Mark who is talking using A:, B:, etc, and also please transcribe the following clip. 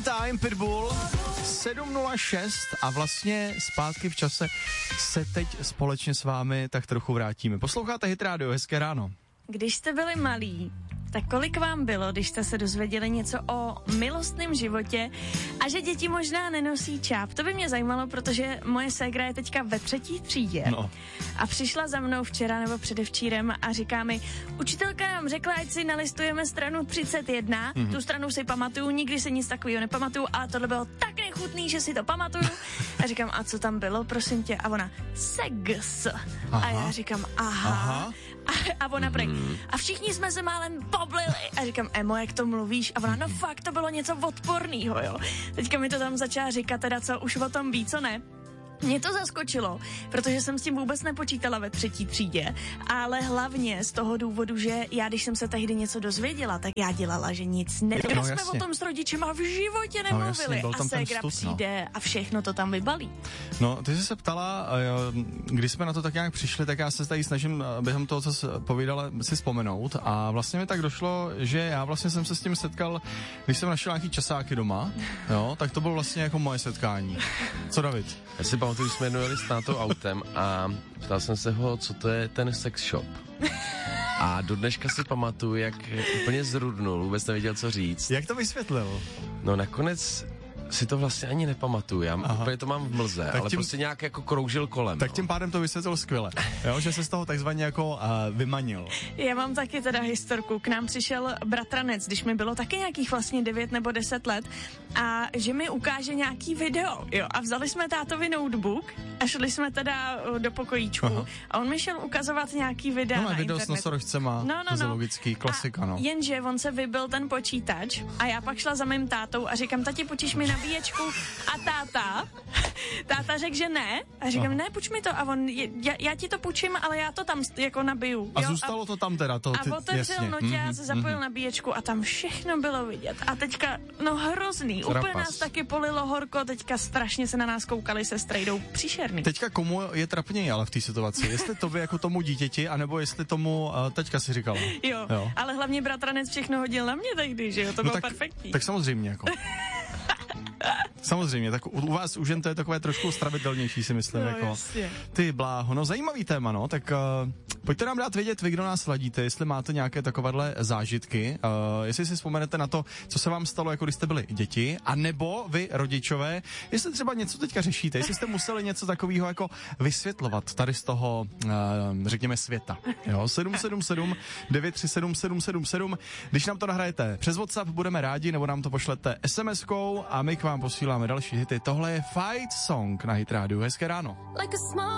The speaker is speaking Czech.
A: Time, Pitbull, 7:06 a vlastně zpátky v čase se teď společně s vámi tak trochu vrátíme. Posloucháte Hit Radio, hezké ráno.
B: Když jste byli malí, tak kolik vám bylo, když jste se dozvěděli něco o milostném životě a že děti možná nenosí čáp? To by mě zajímalo, protože moje ségra je teďka ve 3. třídě.
A: No.
B: A přišla za mnou včera nebo předevčírem a říká mi, učitelka nám řekla, ať si nalistujeme stranu 31, tu stranu si pamatuju, nikdy se nic takového nepamatuju, ale tohle bylo tak nechutný, že si to pamatuju. A říkám, a co tam bylo, prosím tě? A ona, sex. A já říkám, aha. A ona prý, a všichni jsme se málem poblili. A říkám, Emo, jak to mluvíš? A ona, no fakt, to bylo něco odporného, jo. Teďka mi to tam začala říkat, teda co už o tom ví, co ne. Mě to zaskočilo, protože jsem s tím vůbec nepočítala ve 3. třídě, ale hlavně z toho důvodu, že já, když jsem se tehdy něco dozvěděla, tak já dělala, že nic nevím.
A: No,
B: jsme o tom s rodičema v životě nemluvili a ségra přijde a všechno to tam vybalí.
A: No, ty jsi se ptala, když jsme na to tak nějak přišli, tak já se tady snažím během toho, co jsi povídala, si vzpomenout a vlastně mi tak došlo, že já vlastně jsem se s tím setkal, když jsem našel nějaký časáky doma, jo, tak to bylo vlastně jako moje setkání. Co, David?
C: Já si pamatuju, že jsme jeli s tátou autem a ptal jsem se ho, co to je ten sex shop. A do dneška si pamatuju, jak úplně zrudnul, vůbec nevěděl, co říct.
A: Jak to vysvětlil?
C: No nakonec si to vlastně ani nepamatuju, já úplně to mám v mlze, tak ale prostě nějak jako kroužil kolem.
A: Tak tím pádem to vysvětlil skvěle, jo, že se z toho takzvaně jako vymanil.
B: Já mám taky teda historku, k nám přišel bratranec, když mi bylo taky nějakých vlastně 9 nebo 10 let a že mi ukáže nějaký video, jo, a vzali jsme tátovi notebook a šli jsme teda do pokojíčku a on mi šel ukazovat nějaký videa na
A: video
B: internetu.
A: s nosorožcema, to je logický, klasika, no.
B: Jenže on se vybil ten počítač a já pak šla za mým tátou a říkám, tati, půjčíš mi nabíječku a táta řekl, že ne a říkám, ne, půjč mi to a on, já ti to půjčím, ale já to tam jako nabiju.
A: A zůstalo to tam teda,
B: a otevřel noťaz, zapojil nabíječku a tam všechno bylo vidět a teďka, no hrozný, úplně nás taky polilo horko, teďka strašně se na nás koukali se strejdou, příšerný.
A: Teďka komu je trapněji ale v té situaci, jestli tobě jako tomu dítěti, anebo jestli tomu, teďka si říkala.
B: Jo, ale hlavně bratranec všechno hodil na mě tehdy, že jo, to bylo perfektní.
A: Tak samozřejmě jako. Samozřejmě, tak u vás už jen to je takové trošku stravitelnější, si myslím,
B: no,
A: jako.
B: Jasně.
A: Ty bláho, no zajímavý téma, no, tak pojďte nám dát vědět vy, kdo nás sladíte, jestli máte nějaké takovéhle zážitky, jestli si vzpomenete na to, co se vám stalo, jako když jste byli děti, a nebo vy, rodičové, jestli třeba něco teďka řešíte, jestli jste museli něco takového jako vysvětlovat tady z toho, řekněme, světa. Jo, 777 937 777, když nám to nahrajete přes WhatsApp, budeme rádi, nebo nám to pošlete SMS-kou a my k vám posíláme další hity. Tohle je Fight Song na Hit Radio. Hezké ráno.